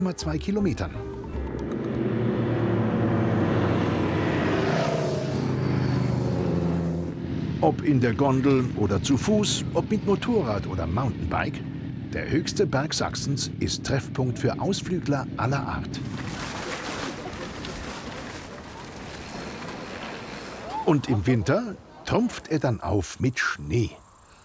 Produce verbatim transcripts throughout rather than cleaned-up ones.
zwei Kilometern. Ob in der Gondel oder zu Fuß, ob mit Motorrad oder Mountainbike, der höchste Berg Sachsens ist Treffpunkt für Ausflügler aller Art. Und im Winter trumpft er dann auf mit Schnee.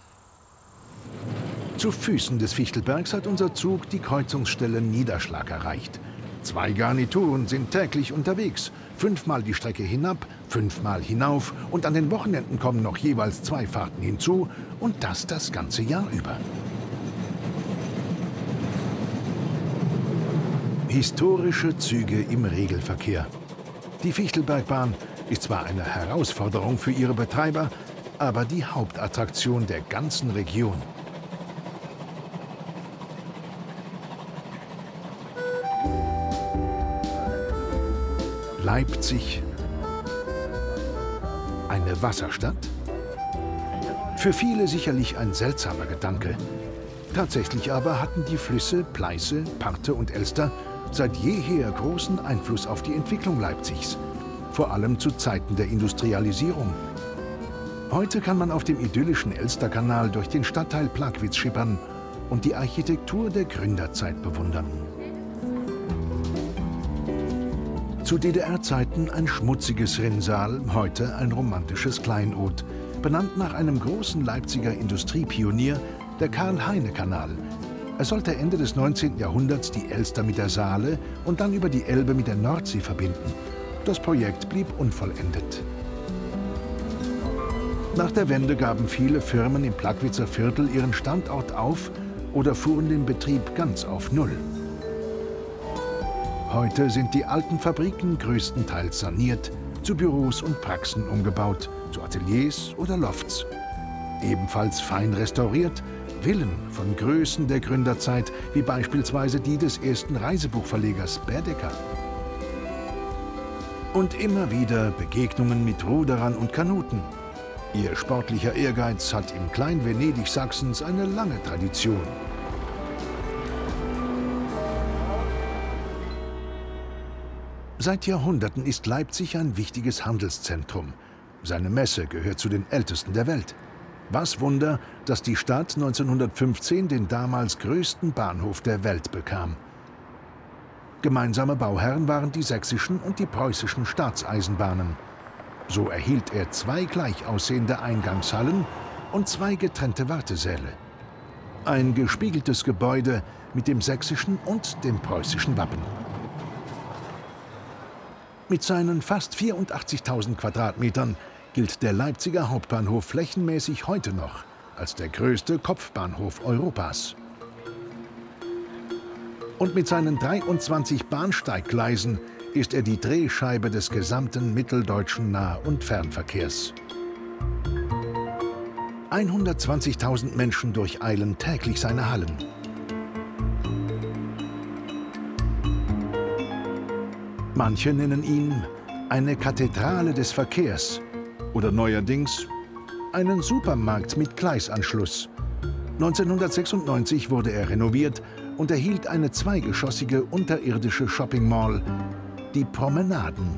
Zu Füßen des Fichtelbergs hat unser Zug die Kreuzungsstelle Niederschlag erreicht. Zwei Garnituren sind täglich unterwegs. Fünfmal die Strecke hinab, fünfmal hinauf und an den Wochenenden kommen noch jeweils zwei Fahrten hinzu und das das ganze Jahr über. Historische Züge im Regelverkehr. Die Fichtelbergbahn ist zwar eine Herausforderung für ihre Betreiber, aber die Hauptattraktion der ganzen Region. Leipzig, eine Wasserstadt? Für viele sicherlich ein seltsamer Gedanke. Tatsächlich aber hatten die Flüsse Pleiße, Parthe und Elster seit jeher großen Einfluss auf die Entwicklung Leipzigs, vor allem zu Zeiten der Industrialisierung. Heute kann man auf dem idyllischen Elsterkanal durch den Stadtteil Plagwitz schippern und die Architektur der Gründerzeit bewundern. Zu D D R-Zeiten ein schmutziges Rinnsal, heute ein romantisches Kleinod, benannt nach einem großen Leipziger Industriepionier, der Karl-Heine-Kanal. Er sollte Ende des neunzehnten Jahrhunderts die Elster mit der Saale und dann über die Elbe mit der Nordsee verbinden. Das Projekt blieb unvollendet. Nach der Wende gaben viele Firmen im Plagwitzer Viertel ihren Standort auf oder fuhren den Betrieb ganz auf Null. Heute sind die alten Fabriken größtenteils saniert, zu Büros und Praxen umgebaut, zu Ateliers oder Lofts. Ebenfalls fein restauriert, Villen von Größen der Gründerzeit, wie beispielsweise die des ersten Reisebuchverlegers Baedeker. Und immer wieder Begegnungen mit Ruderern und Kanuten. Ihr sportlicher Ehrgeiz hat im Klein-Venedig Sachsens eine lange Tradition. Seit Jahrhunderten ist Leipzig ein wichtiges Handelszentrum. Seine Messe gehört zu den ältesten der Welt. Was Wunder, dass die Stadt neunzehnhundertfünfzehn den damals größten Bahnhof der Welt bekam. Gemeinsame Bauherren waren die sächsischen und die preußischen Staatseisenbahnen. So erhielt er zwei gleich aussehende Eingangshallen und zwei getrennte Wartesäle. Ein gespiegeltes Gebäude mit dem sächsischen und dem preußischen Wappen. Mit seinen fast vierundachtzigtausend Quadratmetern gilt der Leipziger Hauptbahnhof flächenmäßig heute noch als der größte Kopfbahnhof Europas. Und mit seinen dreiundzwanzig Bahnsteiggleisen ist er die Drehscheibe des gesamten mitteldeutschen Nah- und Fernverkehrs. hundertzwanzigtausend Menschen durcheilen täglich seine Hallen. Manche nennen ihn eine Kathedrale des Verkehrs oder neuerdings einen Supermarkt mit Gleisanschluss. neunzehnhundertsechsundneunzig wurde er renoviert und erhielt eine zweigeschossige unterirdische Shopping Mall, die Promenaden.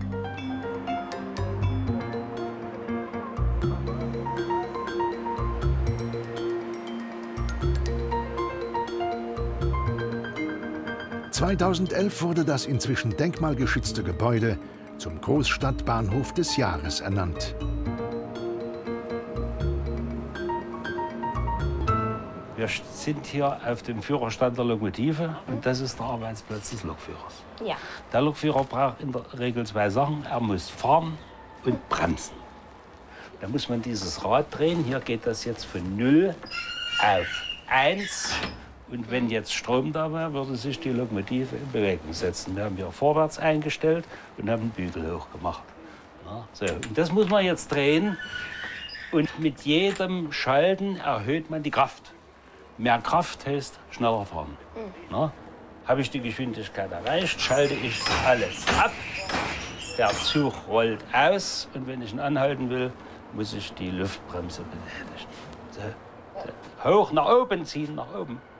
zweitausendelf wurde das inzwischen denkmalgeschützte Gebäude zum Großstadtbahnhof des Jahres ernannt. Wir sind hier auf dem Führerstand der Lokomotive und das ist der Arbeitsplatz des Lokführers. Ja. Der Lokführer braucht in der Regel zwei Sachen. Er muss fahren und bremsen. Da muss man dieses Rad drehen. Hier geht das jetzt von null auf eins. Und wenn jetzt Strom da wäre, würde sich die Lokomotive in Bewegung setzen. Wir haben hier vorwärts eingestellt und haben den Bügel hochgemacht. Ja, so. Und das muss man jetzt drehen. Und mit jedem Schalten erhöht man die Kraft. Mehr Kraft heißt schneller fahren. Mhm. Habe ich die Geschwindigkeit erreicht, schalte ich alles ab. Der Zug rollt aus und wenn ich ihn anhalten will, muss ich die Luftbremse betätigen. So. So. Hoch nach oben ziehen, nach oben.